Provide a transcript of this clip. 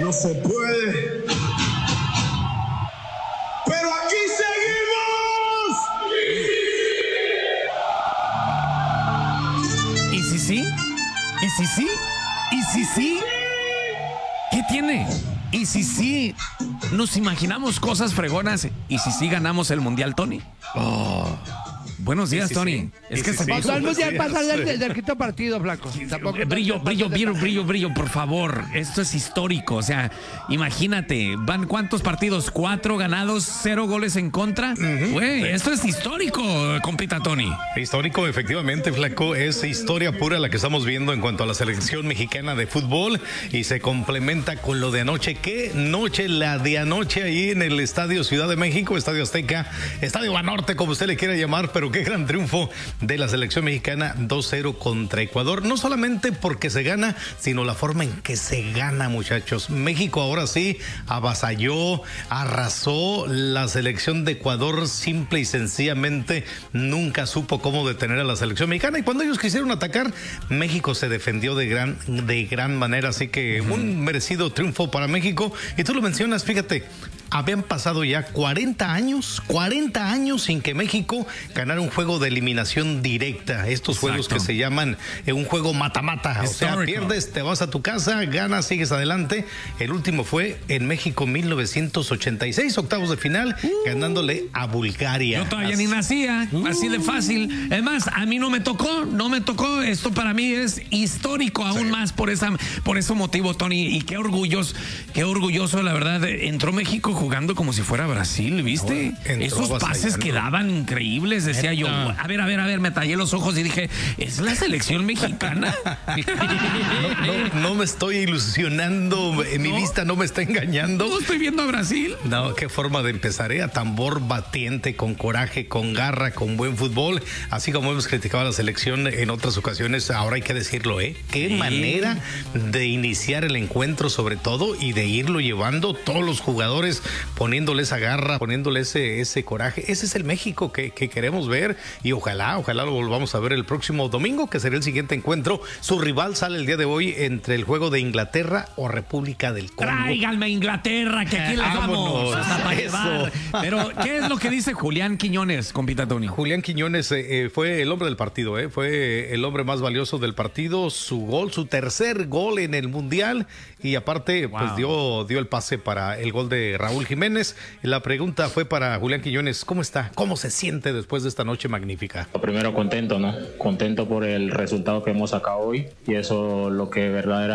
no se puede. Pero aquí seguimos. ¿Y si sí? ¿Y si sí? ¿Y si sí? ¿Qué tiene? ¿Y si sí? Nos imaginamos cosas fregonas. ¿Y si sí ganamos el Mundial, Tony? Oh. Buenos días, Tony. Es que se pasó el Mundial, pasó del quinto partido, flaco. Brillo, por favor. Esto es histórico. O sea, imagínate, ¿van cuántos partidos? 4 ganados, 0 goles en contra. Güey, esto es histórico, compita Tony. Histórico, efectivamente, flaco. Es historia pura la que estamos viendo en cuanto a la selección mexicana de fútbol y se complementa con lo de anoche. ¿Qué noche la de anoche ahí en el Estadio Ciudad de México, Estadio Azteca, Estadio Banorte, como usted le quiera llamar, pero qué gran triunfo de la selección mexicana 2-0 contra Ecuador. No solamente porque se gana, sino la forma en que se gana, muchachos. México ahora sí avasalló, arrasó. La selección de Ecuador simple y sencillamente nunca supo cómo detener a la selección mexicana. Y cuando ellos quisieron atacar, México se defendió de gran manera. Así que un merecido triunfo para México. Y tú lo mencionas, fíjate, habían pasado ya 40 años sin que México ganara un juego de eliminación directa. Estos juegos que se llaman un juego mata-mata. O sea, pierdes, te vas a tu casa, ganas, sigues adelante. El último fue en México 1986, octavos de final, ganándole a Bulgaria. Yo todavía ni nacía, así de fácil. Es más, a mí no me tocó. Esto para mí es histórico aún más por ese motivo, Tony. Y qué orgulloso, la verdad. Entró México jugando como si fuera Brasil, ¿viste? Esos pases que daban increíbles, decía yo. A ver, me tallé los ojos y dije, ¿es la selección mexicana? No me estoy ilusionando, mi vista no me está engañando. No estoy viendo a Brasil. No, qué forma de empezar, a tambor batiente, con coraje, con garra, con buen fútbol. Así como hemos criticado a la selección en otras ocasiones, ahora hay que decirlo, Qué manera de iniciar el encuentro, sobre todo, y de irlo llevando, todos los jugadores poniéndole esa garra, poniéndole ese coraje. Ese es el México que queremos ver y ojalá lo volvamos a ver el próximo domingo, que será el siguiente encuentro. Su rival sale el día de hoy entre el juego de Inglaterra o República del Congo. Tráiganme a Inglaterra, que aquí les vamos hasta para llevar. Pero, ¿qué es lo que dice Julián Quiñones, compita Tony? Julián Quiñones fue el hombre del partido, fue el hombre más valioso del partido. Su tercer gol en el Mundial, y aparte pues dio el pase para el gol de Raúl Jiménez. La pregunta fue para Julián Quiñones: ¿cómo está? ¿Cómo se siente después de esta noche magnífica? Primero contento, ¿no? Contento por el resultado que hemos sacado hoy, y eso lo que verdaderamente